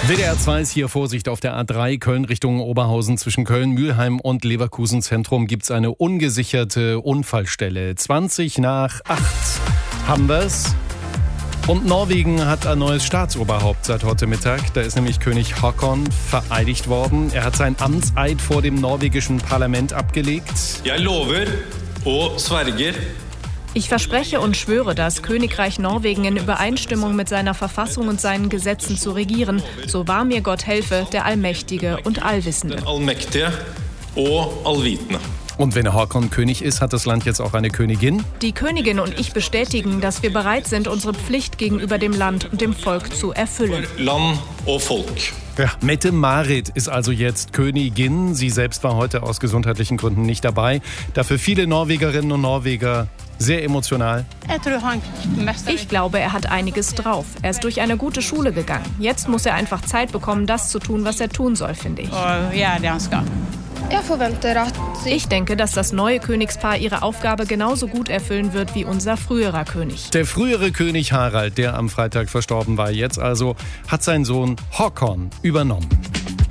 WDR 2 ist hier Vorsicht auf der A3 Köln Richtung Oberhausen. Zwischen Köln, Mülheim und Leverkusen Zentrum gibt es eine ungesicherte Unfallstelle. 20 nach 8 haben wir's. Und Norwegen hat ein neues Staatsoberhaupt seit heute Mittag. Da ist nämlich König Håkon vereidigt worden. Er hat seinen Amtseid vor dem norwegischen Parlament abgelegt. Jeg lover og sverger. Ich verspreche und schwöre, das Königreich Norwegen in Übereinstimmung mit seiner Verfassung und seinen Gesetzen zu regieren. So wahr mir Gott helfe, der Allmächtige und Allwissende. Den allmektige og allvitende. Und wenn Håkon König ist, hat das Land jetzt auch eine Königin. Die Königin und ich bestätigen, dass wir bereit sind, unsere Pflicht gegenüber dem Land und dem Volk zu erfüllen. Land og Volk. Ja, Mette-Marit ist also jetzt Königin. Sie selbst war heute aus gesundheitlichen Gründen nicht dabei. Dafür viele Norwegerinnen und Norweger sehr emotional. Ich glaube, er hat einiges drauf. Er ist durch eine gute Schule gegangen. Jetzt muss er einfach Zeit bekommen, das zu tun, was er tun soll, finde ich. Ich denke, dass das neue Königspaar ihre Aufgabe genauso gut erfüllen wird wie unser früherer König. Der frühere König Harald, der am Freitag verstorben war, jetzt also hat sein Sohn Håkon übernommen.